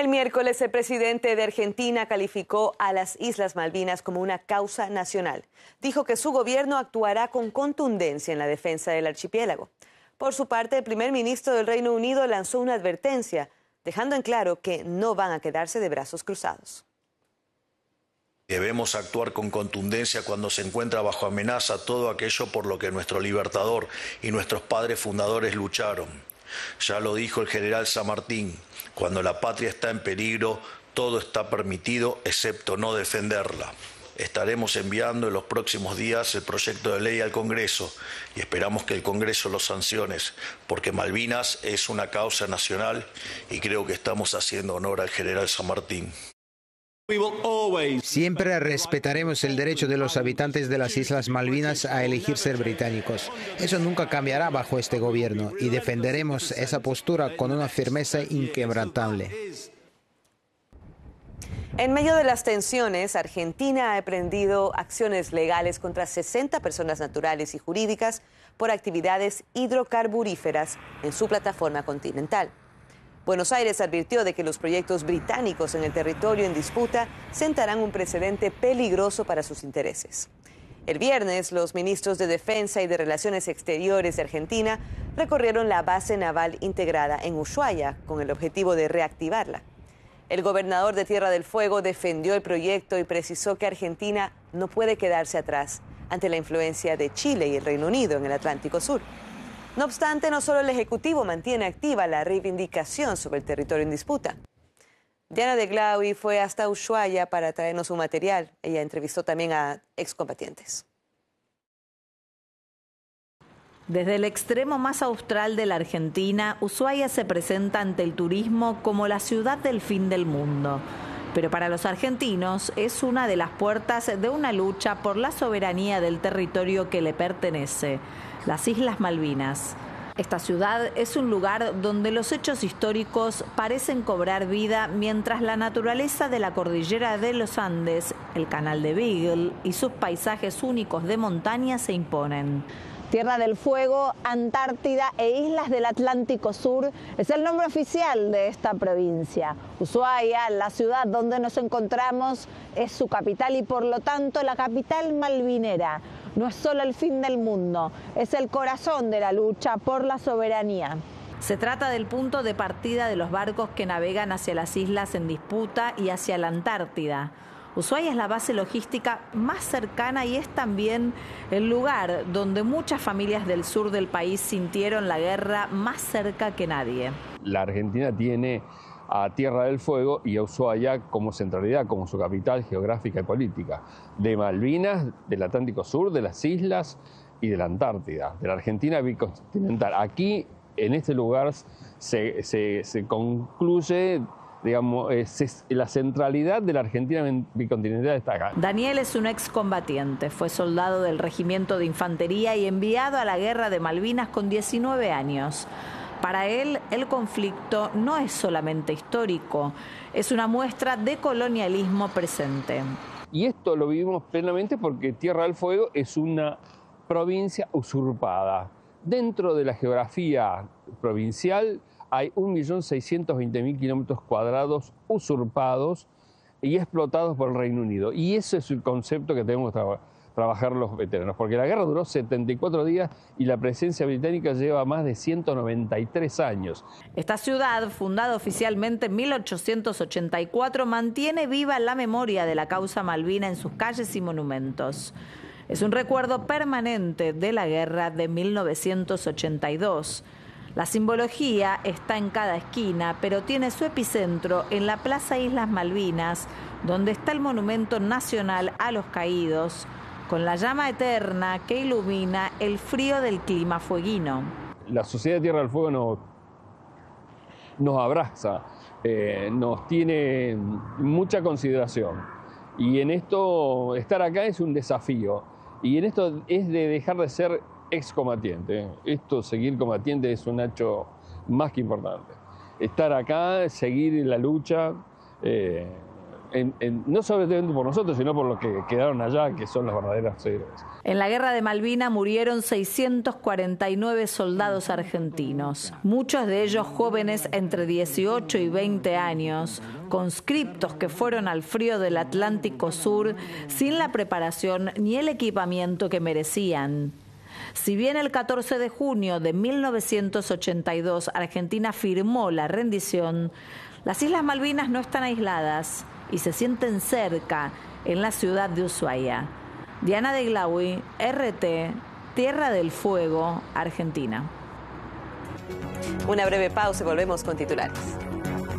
El miércoles, el presidente de Argentina calificó a las Islas Malvinas como una causa nacional. Dijo que su gobierno actuará con contundencia en la defensa del archipiélago. Por su parte, el primer ministro del Reino Unido lanzó una advertencia, dejando en claro que no van a quedarse de brazos cruzados. Debemos actuar con contundencia cuando se encuentra bajo amenaza todo aquello por lo que nuestro libertador y nuestros padres fundadores lucharon. Ya lo dijo el general San Martín, cuando la patria está en peligro, todo está permitido excepto no defenderla. Estaremos enviando en los próximos días el proyecto de ley al Congreso y esperamos que el Congreso lo sancione, porque Malvinas es una causa nacional y creo que estamos haciendo honor al general San Martín. Siempre respetaremos el derecho de los habitantes de las Islas Malvinas a elegir ser británicos. Eso nunca cambiará bajo este gobierno y defenderemos esa postura con una firmeza inquebrantable. En medio de las tensiones, Argentina ha emprendido acciones legales contra 60 personas naturales y jurídicas por actividades hidrocarburíferas en su plataforma continental. Buenos Aires advirtió de que los proyectos británicos en el territorio en disputa sentarán un precedente peligroso para sus intereses. El viernes, los ministros de Defensa y de Relaciones Exteriores de Argentina recorrieron la base naval integrada en Ushuaia con el objetivo de reactivarla. El gobernador de Tierra del Fuego defendió el proyecto y precisó que Argentina no puede quedarse atrás ante la influencia de Chile y el Reino Unido en el Atlántico Sur. No obstante, no solo el Ejecutivo mantiene activa la reivindicación sobre el territorio en disputa. Diana de Glaui fue hasta Ushuaia para traernos un material. Ella entrevistó también a excombatientes. Desde el extremo más austral de la Argentina, Ushuaia se presenta ante el turismo como la ciudad del fin del mundo. Pero para los argentinos es una de las puertas de una lucha por la soberanía del territorio que le pertenece, las Islas Malvinas. Esta ciudad es un lugar donde los hechos históricos parecen cobrar vida mientras la naturaleza de la cordillera de los Andes, el canal de Beagle y sus paisajes únicos de montaña se imponen. Tierra del Fuego, Antártida e Islas del Atlántico Sur es el nombre oficial de esta provincia. Ushuaia, la ciudad donde nos encontramos, es su capital y por lo tanto la capital malvinera. No es solo el fin del mundo, es el corazón de la lucha por la soberanía. Se trata del punto de partida de los barcos que navegan hacia las islas en disputa y hacia la Antártida. Ushuaia es la base logística más cercana y es también el lugar donde muchas familias del sur del país sintieron la guerra más cerca que nadie. La Argentina tiene a Tierra del Fuego y a Ushuaia como centralidad, como su capital geográfica y política, de Malvinas, del Atlántico Sur, de las islas y de la Antártida, de la Argentina bicontinental. Aquí, en este lugar, se concluye, digamos, la centralidad de la Argentina bicontinental está acá. Daniel es un excombatiente, fue soldado del Regimiento de Infantería y enviado a la Guerra de Malvinas con 19 años. Para él, el conflicto no es solamente histórico, es una muestra de colonialismo presente. Y esto lo vivimos plenamente porque Tierra del Fuego es una provincia usurpada. Dentro de la geografía provincial hay 1.620.000 kilómetros cuadrados usurpados y explotados por el Reino Unido. Y ese es el concepto que tenemos que trabajar los veteranos, porque la guerra duró 74 días y la presencia británica lleva más de 193 años. Esta ciudad, fundada oficialmente en 1884, mantiene viva la memoria de la causa malvina en sus calles y monumentos. Es un recuerdo permanente de la guerra de 1982. La simbología está en cada esquina, pero tiene su epicentro en la Plaza Islas Malvinas, donde está el Monumento Nacional a los Caídos, con la llama eterna que ilumina el frío del clima fueguino. La Sociedad de Tierra del Fuego nos abraza, nos tiene mucha consideración. Y en esto, estar acá es un desafío. Y en esto es de dejar de ser excombatiente. Esto, seguir combatiente, es un hecho más que importante. Estar acá, seguir la lucha, no solamente por nosotros, sino por los que quedaron allá, que son los verdaderos héroes. En la guerra de Malvinas murieron 649 soldados argentinos, muchos de ellos jóvenes entre 18 y 20 años, conscriptos que fueron al frío del Atlántico Sur sin la preparación ni el equipamiento que merecían. Si bien el 14 de junio de 1982 Argentina firmó la rendición, las Islas Malvinas no están aisladas y se sienten cerca en la ciudad de Ushuaia. Diana de Glawi, RT, Tierra del Fuego, Argentina. Una breve pausa y volvemos con titulares.